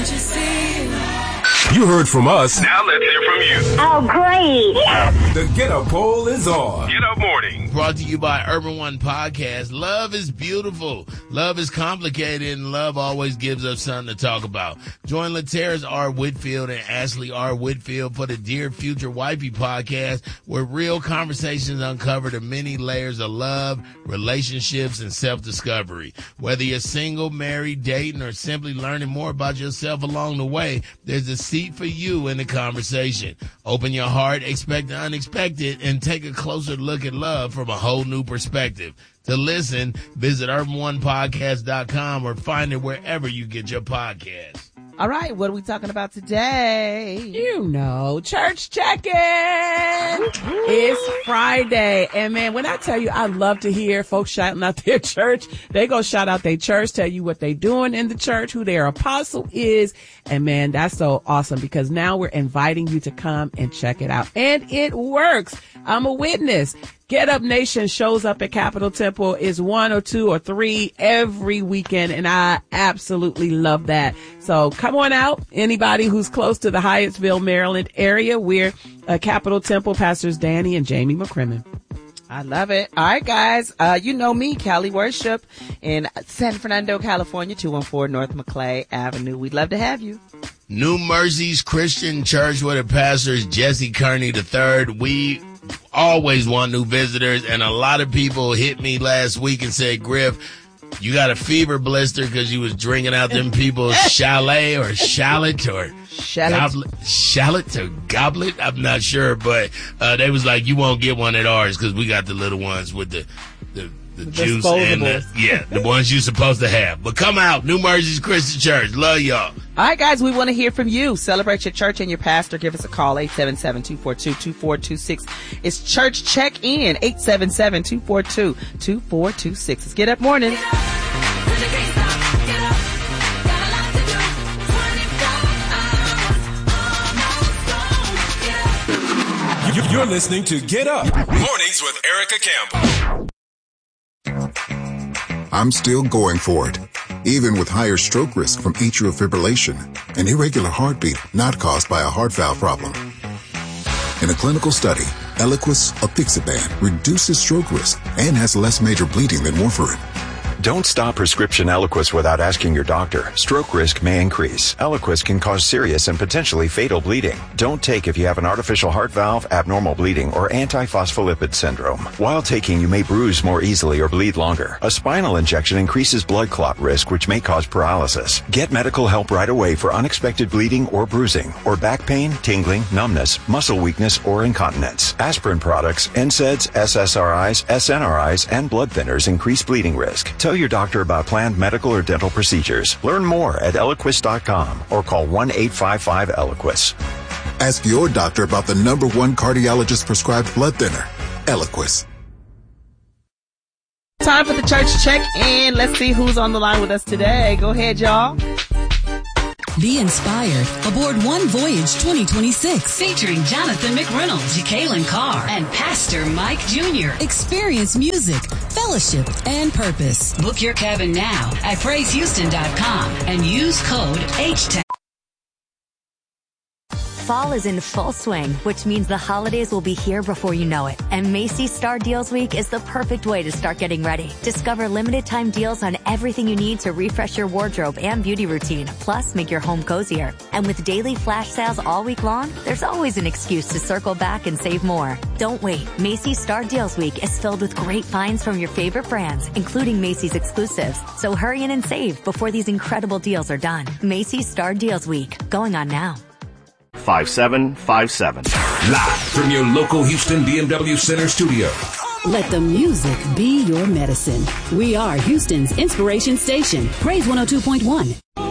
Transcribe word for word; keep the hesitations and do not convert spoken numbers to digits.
Can't you see? You heard from us. Now let's hear from you. Oh, great. The Get Up poll is on. Get Up Morning. Brought to you by Urban One Podcast. Love is beautiful. Love is complicated, and love always gives us something to talk about. Join Laterra's R. Whitfield and Ashley R. Whitfield for the Dear Future Wifey podcast, where real conversations uncover the many layers of love, relationships, and self-discovery. Whether you're single, married, dating, or simply learning more about yourself along the way, there's a seat for you in the conversation. Open your heart, expect the unexpected, and take a closer look at love from a whole new perspective. To listen, visit urban one podcast dot com or find it wherever you get your podcasts. All right, what are we talking about today? You know, church check-in. It's Friday. And man, when I tell you, I love to hear folks shouting out their church. They go shout out their church, tell you what they're doing in the church, who their apostle is. And man, that's so awesome because now we're inviting you to come and check it out. And it works. I'm a witness. Get Up Nation shows up at Capitol Temple is one or two or three every weekend, and I absolutely love that. So come on out. Anybody who's close to the Hyattsville, Maryland area, we're uh, Capitol Temple, Pastors Danny and Jamie McCrimmon. I love it. All right, guys. Uh, you know me, Cali Worship in San Fernando, California, two one four North Maclay Avenue. We'd love to have you. New Mercies Christian Church, where the pastor is Jesse Kearney the third. We always want new visitors, and a lot of people hit me last week and said, Griff, you got a fever blister because you was drinking out them people's chalet or shallot or Shallot. goblet, shallot or goblet. I'm not sure, but uh, they was like, you won't get one at ours because we got the little ones with the the, the juice and the, yeah, the ones you're supposed to have. But come out, New Mercies Christian Church. Love y'all. All right, guys, we want to hear from you. Celebrate your church and your pastor. Give us a call, eight seven seven, two four two, two four two six. It's Church Check-In, eight seven seven, two four two, two four two six. It's Get Up Morning. You're listening to Get Up Mornings with Erica Campbell. I'm still going for it, even with higher stroke risk from atrial fibrillation, an irregular heartbeat not caused by a heart valve problem. In a clinical study, Eliquis apixaban reduces stroke risk and has less major bleeding than warfarin. Don't stop prescription Eliquis without asking your doctor. Stroke risk may increase. Eliquis can cause serious and potentially fatal bleeding. Don't take if you have an artificial heart valve, abnormal bleeding, or antiphospholipid syndrome. While taking, you may bruise more easily or bleed longer. A spinal injection increases blood clot risk, which may cause paralysis. Get medical help right away for unexpected bleeding or bruising, or back pain, tingling, numbness, muscle weakness, or incontinence. Aspirin products, N SAIDs, S S R Is, S N R Is, and blood thinners increase bleeding risk. Tell your doctor about planned medical or dental procedures. Learn more at Eliquis dot com or call one eight five five Eliquis. Ask your doctor about the number one cardiologist prescribed blood thinner, Eliquis. Time for the Church Check-In. Let's see who's on the line with us today. Go ahead, y'all. Be inspired aboard One Voyage twenty twenty-six. Featuring Jonathan McReynolds, Jacqueline Carr, and Pastor Mike Junior Experience music, fellowship, and purpose. Book your cabin now at praise houston dot com and use code H T A G. Fall is in full swing, which means the holidays will be here before you know it. And Macy's Star Deals Week is the perfect way to start getting ready. Discover limited time deals on everything you need to refresh your wardrobe and beauty routine, plus make your home cozier. And with daily flash sales all week long, there's always an excuse to circle back and save more. Don't wait. Macy's Star Deals Week is filled with great finds from your favorite brands, including Macy's exclusives. So hurry in and save before these incredible deals are done. Macy's Star Deals Week, going on now. five seven five seven. Live from your local Houston B M W Center studio. Let the music be your medicine. We are Houston's inspiration station. Praise one oh two point one.